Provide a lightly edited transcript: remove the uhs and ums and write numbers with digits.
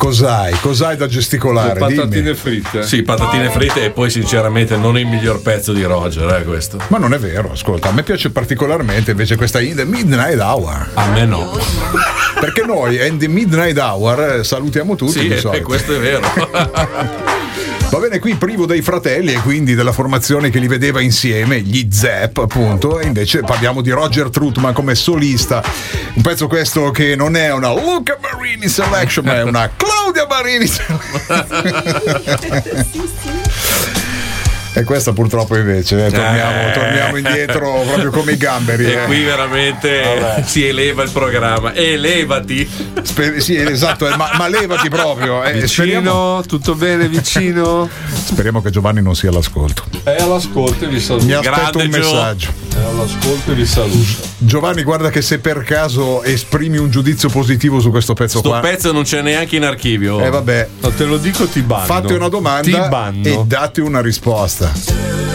Cos'hai da gesticolare? Patatine fritte. Sì, patatine fritte, e poi sinceramente non è il miglior pezzo di Roger, questo. Ma non è vero, ascolta, a me piace particolarmente invece questa In the Midnight Hour. A me no. Perché noi in the Midnight Hour salutiamo tutti. Sì, di solito. questo è vero. Va bene, qui privo dei fratelli e quindi della formazione che li vedeva insieme, gli Zepp appunto, e invece parliamo di Roger Troutman come solista. Un pezzo questo che non è una Luca Marini Selection, ma è una Claudia Marini Selection. E questa purtroppo invece torniamo indietro proprio come i gamberi. E qui veramente si eleva il programma. Elevati. Sì, esatto, ma levati proprio. Vicino, speriamo, tutto bene vicino? speriamo che Giovanni non sia all'ascolto. È all'ascolto e vi saluto. Mi aspetto Grande un messaggio. È all'ascolto e vi saluto. Giovanni, guarda che se per caso esprimi un giudizio positivo su questo pezzo Sto qua, pezzo non c'è neanche in archivio. vabbè, No, te lo dico, ti banno. fate una domanda Ti banno. e date una risposta.